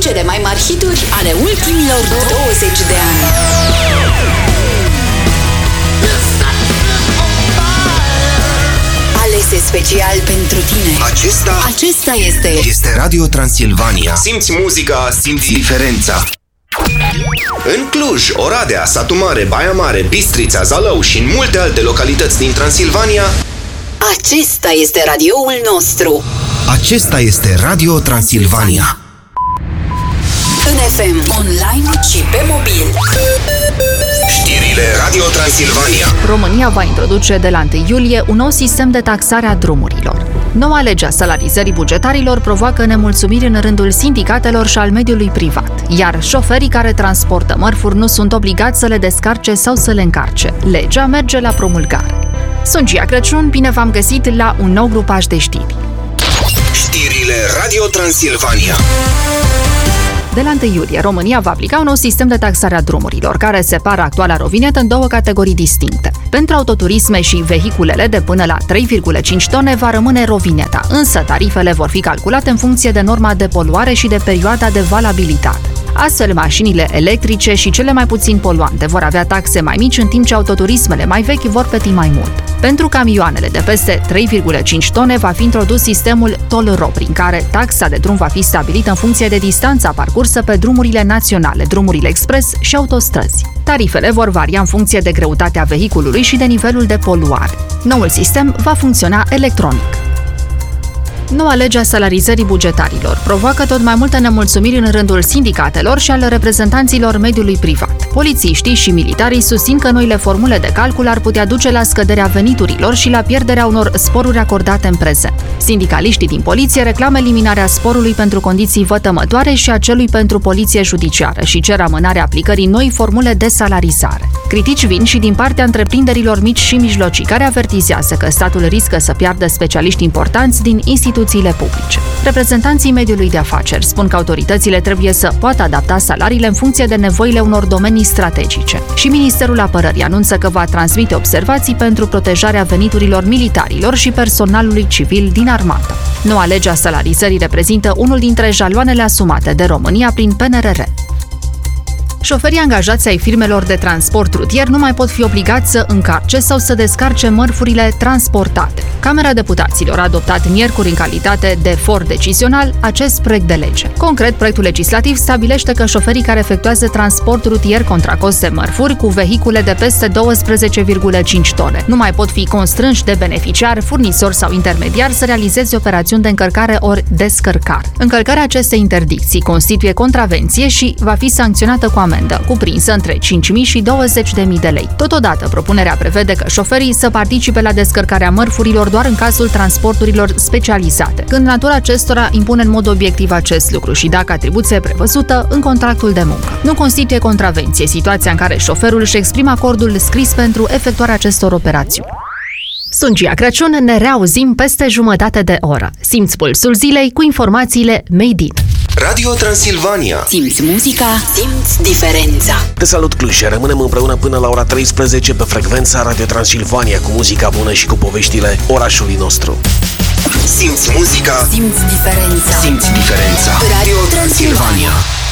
cele mai mari hituri ale ultimilor 20 de ani. Alese special pentru tine. Acesta este Radio Transilvania. Simți muzica, simți diferența. În Cluj, Oradea, Satu Mare, Baia Mare, Bistrița, Zalău și în multe alte localități din Transilvania, acesta este radioul nostru. Acesta este Radio Transilvania. În FM, online și pe mobil. Știrile Radio Transilvania. România va introduce de la 1 iulie un nou sistem de taxare a drumurilor. Noua lege a salarizării bugetarilor provoacă nemulțumiri în rândul sindicatelor și al mediului privat, iar șoferii care transportă mărfuri nu sunt obligați să le descarce sau să le încarce. Legea merge la promulgare. Sunt Gia Crăciun, bine v-am găsit la un nou grupaj de știri. Știrile Radio Transilvania. De la 1 iulie, România va aplica un nou sistem de taxare a drumurilor, care separă actuala rovinetă în două categorii distincte. Pentru autoturisme și vehiculele de până la 3,5 tone va rămâne rovineta, însă tarifele vor fi calculate în funcție de norma de poluare și de perioada de valabilitate. Astfel, mașinile electrice și cele mai puțin poluante vor avea taxe mai mici, în timp ce autoturismele mai vechi vor plăti mai mult. Pentru camioanele de peste 3,5 tone va fi introdus sistemul toll-ro, prin care taxa de drum va fi stabilită în funcție de distanța parcursă pe drumurile naționale, drumurile expres și autostrăzi. Tarifele vor varia în funcție de greutatea vehiculului și de nivelul de poluare. Noul sistem va funcționa electronic. Noua lege a salarizării bugetarilor provoacă tot mai multe nemulțumiri în rândul sindicatelor și al reprezentanților mediului privat. Polițiștii și militarii susțin că noile formule de calcul ar putea duce la scăderea veniturilor și la pierderea unor sporuri acordate în prezent. Sindicaliștii din poliție reclamă eliminarea sporului pentru condiții vătămătoare și a celui pentru poliție judiciară și cer amânarea aplicării noi formule de salarizare. Critici vin și din partea întreprinderilor mici și mijlocii, care avertizează că statul riscă să piardă specialiști importanți din instituțiile publice. Reprezentanții mediului de afaceri spun că autoritățile trebuie să poată adapta salariile în funcție de nevoile unor domenii strategice. Și Ministerul Apărării anunță că va transmite observații pentru protejarea veniturilor militarilor și personalului civil din armată. Noua lege a salarizării reprezintă unul dintre jaloanele asumate de România prin PNRR. Șoferii angajați ai firmelor de transport rutier nu mai pot fi obligați să încarce sau să descarce mărfurile transportate. Camera Deputaților a adoptat miercuri, în calitate de for decizional, acest proiect de lege. Concret, proiectul legislativ stabilește că șoferii care efectuează transport rutier contra cost de mărfuri cu vehicule de peste 12,5 tone nu mai pot fi constrânși de beneficiar, furnizor sau intermediar să realizeze operațiuni de încărcare ori descărcare. Încălcarea acestei interdicții constituie contravenție și va fi sancționată cu amendă, cuprinsă între 5.000 și 20.000 de lei. Totodată, propunerea prevede că șoferii să participe la descărcarea mărfurilor doar în cazul transporturilor specializate, când natura acestora impune în mod obiectiv acest lucru și dacă atribuția e prevăzută în contractul de muncă. Nu constituie contravenție situația în care șoferul își exprimă acordul scris pentru efectuarea acestor operațiuni. Sunt Gia Crăciun, ne reauzim peste jumătate de oră. Simți pulsul zilei cu informațiile Made in Radio Transilvania. Simți muzica, simți diferența. Te salut, Cluj! Rămânem împreună până la ora 13 pe frecvența Radio Transilvania, cu muzica bună și cu poveștile orașului nostru. Simți muzica, simți diferența. Simți diferența. Radio Transilvania.